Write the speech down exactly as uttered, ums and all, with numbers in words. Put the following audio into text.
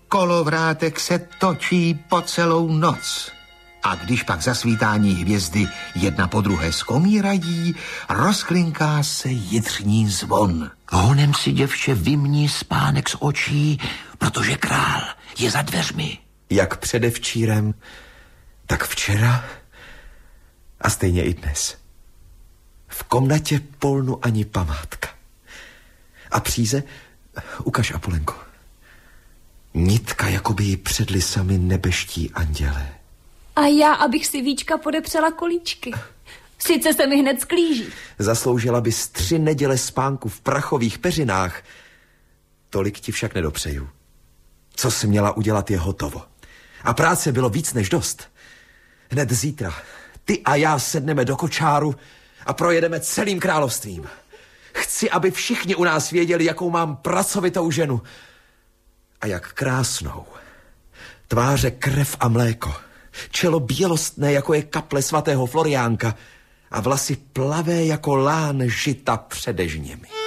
Kolovrátek se točí po celou noc. A když pak zasvítání hvězdy jedna po druhé skomírají, rozklinká se jitřní zvon. Honem si, děvče, vymní spánek z očí, protože král je za dveřmi. Jak předevčírem, tak včera a stejně i dnes. V komnatě polnu ani památka. A příze, ukaž, Apolenko. Nitka, jako by ji předli sami nebeští andělé. A já, abych si Víčka podepřela kolíčky. Sice se mi hned sklíží. Zasloužila bys tři neděle spánku v prachových peřinách. Tolik ti však nedopřeju. Co jsi měla udělat, je hotovo. A práce bylo víc než dost. Hned zítra ty a já sedneme do kočáru a projedeme celým královstvím. Chci, aby všichni u nás věděli, jakou mám pracovitou ženu. A jak krásnou. Tváře krev a mléko. Čelo bělostné, jako je kaple svatého Floriánka. A vlasy plavé jako lán žita před dežněmi.